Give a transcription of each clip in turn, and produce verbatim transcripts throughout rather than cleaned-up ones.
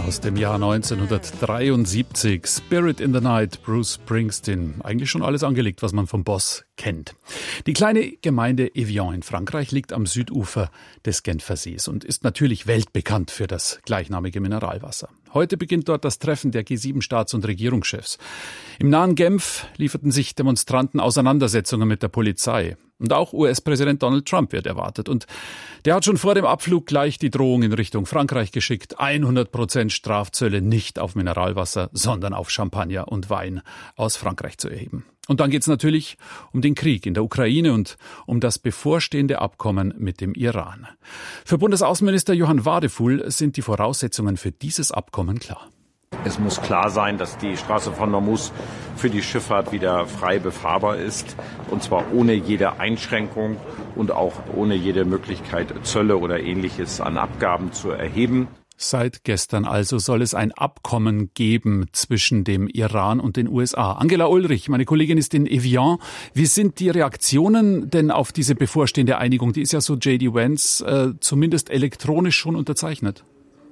Aus dem Jahr neunzehnhundertdreiundsiebzig, Spirit in the Night, Bruce Springsteen. Eigentlich schon alles angelegt, was man vom Boss kennt. Die kleine Gemeinde Evian in Frankreich liegt am Südufer des Genfersees und ist natürlich weltbekannt für das gleichnamige Mineralwasser. Heute beginnt dort das Treffen der G sieben Staats- und Regierungschefs. Im nahen Genf lieferten sich Demonstranten Auseinandersetzungen mit der Polizei. Und auch U S-Präsident Donald Trump wird erwartet. Und der hat schon vor dem Abflug gleich die Drohung in Richtung Frankreich geschickt. hundert Prozent Strafzölle nicht auf Mineralwasser, sondern auf Champagner und Wein aus Frankreich zu erheben. Und dann geht es natürlich um den Krieg in der Ukraine und um das bevorstehende Abkommen mit dem Iran. Für Bundesaußenminister Johann Wadefuhl sind die Voraussetzungen für dieses Abkommen klar. Es muss klar sein, dass die Straße von Hormuz für die Schifffahrt wieder frei befahrbar ist, und zwar ohne jede Einschränkung und auch ohne jede Möglichkeit, Zölle oder Ähnliches an Abgaben zu erheben. Seit gestern also soll es ein Abkommen geben zwischen dem Iran und den U S A. Angela Ulrich, meine Kollegin, ist in Evian. Wie sind die Reaktionen denn auf diese bevorstehende Einigung? Die ist ja, so J D Vance, äh, zumindest elektronisch schon unterzeichnet.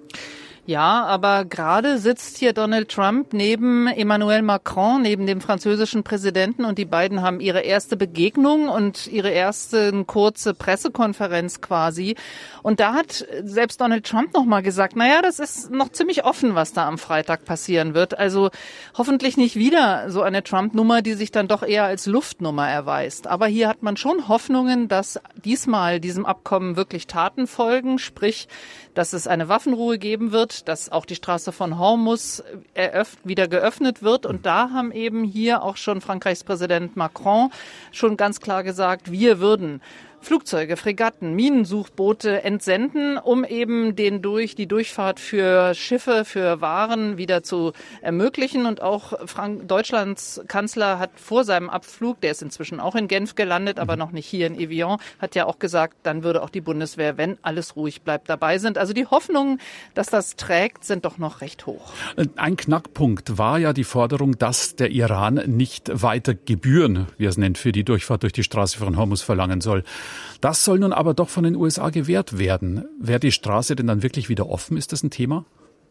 Ja, aber gerade sitzt hier Donald Trump neben Emmanuel Macron, neben dem französischen Präsidenten, und die beiden haben ihre erste Begegnung und ihre erste kurze Pressekonferenz quasi. Und da hat selbst Donald Trump noch mal gesagt, naja, das ist noch ziemlich offen, was da am Freitag passieren wird. Also hoffentlich nicht wieder so eine Trump-Nummer, die sich dann doch eher als Luftnummer erweist. Aber hier hat man schon Hoffnungen, dass diesmal diesem Abkommen wirklich Taten folgen, sprich, dass es eine Waffenruhe geben wird, dass auch die Straße von Hormuz eröff- wieder geöffnet wird. Und da haben eben hier auch schon Frankreichs Präsident Macron schon ganz klar gesagt, wir würden Flugzeuge, Fregatten, Minensuchboote entsenden, um eben den durch die Durchfahrt für Schiffe, für Waren wieder zu ermöglichen. Und auch Frank- Deutschlands Kanzler hat vor seinem Abflug, der ist inzwischen auch in Genf gelandet, aber noch nicht hier in Evian, hat ja auch gesagt, dann würde auch die Bundeswehr, wenn alles ruhig bleibt, dabei sind. Also die Hoffnungen, dass das trägt, sind doch noch recht hoch. Ein Knackpunkt war ja die Forderung, dass der Iran nicht weiter Gebühren, wie er es nennt, für die Durchfahrt durch die Straße von Hormuz verlangen soll. Das soll nun aber doch von den U S A gewährt werden. Wäre die Straße denn dann wirklich wieder offen? Ist das ein Thema?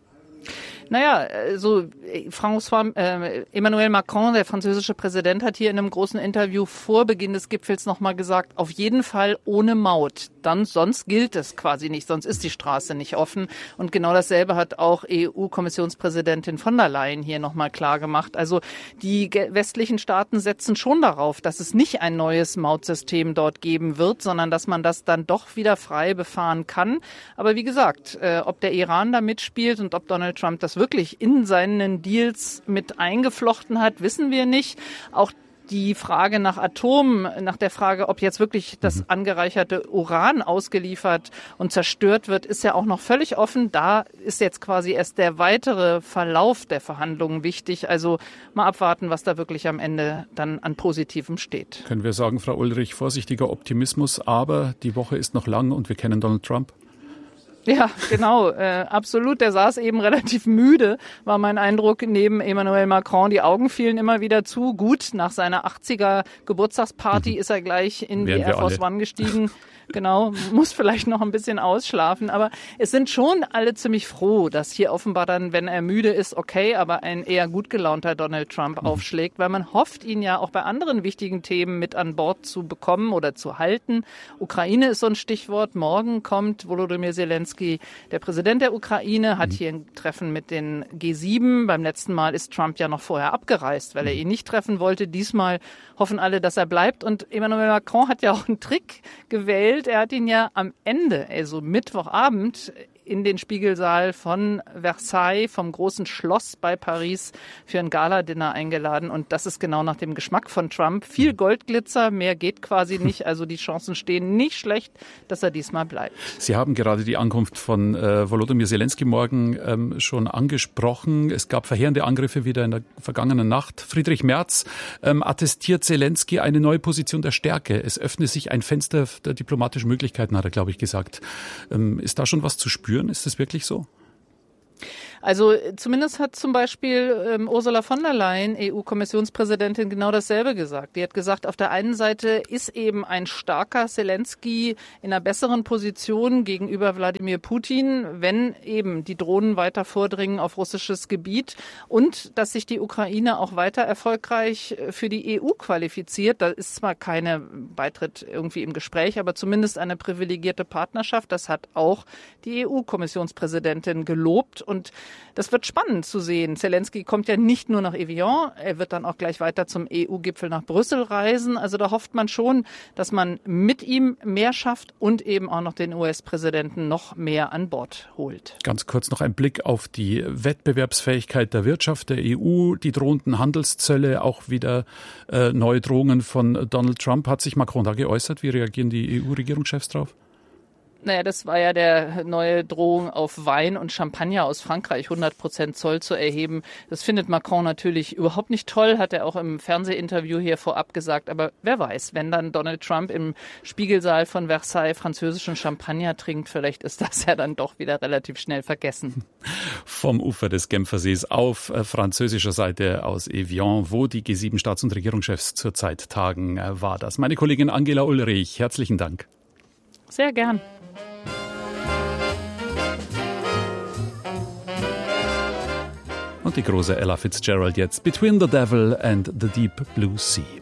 Naja, so François, äh, Emmanuel Macron, der französische Präsident, hat hier in einem großen Interview vor Beginn des Gipfels nochmal gesagt, auf jeden Fall ohne Maut. Dann, sonst gilt es quasi nicht, sonst ist die Straße nicht offen. Und genau dasselbe hat auch E U-Kommissionspräsidentin von der Leyen hier nochmal klar gemacht. Also die westlichen Staaten setzen schon darauf, dass es nicht ein neues Mautsystem dort geben wird, sondern dass man das dann doch wieder frei befahren kann. Aber wie gesagt, äh, ob der Iran da mitspielt und ob Donald Trump das wirklich in seinen Deals mit eingeflochten hat, wissen wir nicht. Auch die Frage nach Atom, nach der Frage, ob jetzt wirklich das angereicherte Uran ausgeliefert und zerstört wird, ist ja auch noch völlig offen. Da ist jetzt quasi erst der weitere Verlauf der Verhandlungen wichtig. Also mal abwarten, was da wirklich am Ende dann an Positivem steht. Können wir sagen, Frau Ulrich, vorsichtiger Optimismus, aber die Woche ist noch lang und wir kennen Donald Trump? Ja, genau, äh, absolut. Der saß eben relativ müde, war mein Eindruck, neben Emmanuel Macron. Die Augen fielen immer wieder zu. Gut, nach seiner achtziger Geburtstagsparty mhm. ist er gleich in Wären die Air Force One gestiegen. Genau, muss vielleicht noch ein bisschen ausschlafen. Aber es sind schon alle ziemlich froh, dass hier offenbar dann, wenn er müde ist, okay, aber ein eher gut gelaunter Donald Trump mhm. aufschlägt, weil man hofft, ihn ja auch bei anderen wichtigen Themen mit an Bord zu bekommen oder zu halten. Ukraine ist so ein Stichwort. Morgen kommt Volodymyr Zelensky, der Präsident der Ukraine, hat mhm. hier ein Treffen mit den G sieben. Beim letzten Mal ist Trump ja noch vorher abgereist, weil er ihn nicht treffen wollte. Diesmal hoffen alle, dass er bleibt. Und Emmanuel Macron hat ja auch einen Trick gewählt. Er hat ihn ja am Ende, also Mittwochabend, in den Spiegelsaal von Versailles, vom großen Schloss bei Paris, für ein Gala-Dinner eingeladen. Und das ist genau nach dem Geschmack von Trump. Viel Goldglitzer, mehr geht quasi nicht. Also die Chancen stehen nicht schlecht, dass er diesmal bleibt. Sie haben gerade die Ankunft von äh, Volodymyr Zelensky morgen ähm, schon angesprochen. Es gab verheerende Angriffe wieder in der vergangenen Nacht. Friedrich Merz ähm, attestiert Zelensky eine neue Position der Stärke. Es öffne sich ein Fenster der diplomatischen Möglichkeiten, hat er, glaube ich, gesagt. Ähm, ist da schon was zu spüren? Ist das wirklich so? Also zumindest hat zum Beispiel ähm, Ursula von der Leyen, E U-Kommissionspräsidentin, genau dasselbe gesagt. Die hat gesagt, auf der einen Seite ist eben ein starker Zelensky in einer besseren Position gegenüber Wladimir Putin, wenn eben die Drohnen weiter vordringen auf russisches Gebiet und dass sich die Ukraine auch weiter erfolgreich für die E U qualifiziert. Da ist zwar keine Beitritt irgendwie im Gespräch, aber zumindest eine privilegierte Partnerschaft. Das hat auch die E U-Kommissionspräsidentin gelobt. Und das wird spannend zu sehen. Zelensky kommt ja nicht nur nach Evian, er wird dann auch gleich weiter zum E U-Gipfel nach Brüssel reisen. Also da hofft man schon, dass man mit ihm mehr schafft und eben auch noch den U S-Präsidenten noch mehr an Bord holt. Ganz kurz noch ein Blick auf die Wettbewerbsfähigkeit der Wirtschaft der E U, die drohenden Handelszölle, auch wieder äh, neue Drohungen von Donald Trump. Hat sich Macron da geäußert? Wie reagieren die E U-Regierungschefs drauf? Naja, das war ja der neue Drohung auf Wein und Champagner aus Frankreich, hundert Prozent Zoll zu erheben. Das findet Macron natürlich überhaupt nicht toll, hat er auch im Fernsehinterview hier vorab gesagt. Aber wer weiß, wenn dann Donald Trump im Spiegelsaal von Versailles französischen Champagner trinkt, vielleicht ist das ja dann doch wieder relativ schnell vergessen. Vom Ufer des Genfersees auf französischer Seite aus Evian, wo die G sieben Staats- und Regierungschefs zurzeit tagen, war das. Meine Kollegin Angela Ulrich, herzlichen Dank. Sehr gern. Und die große Ella Fitzgerald jetzt, Between the Devil and the Deep Blue Sea.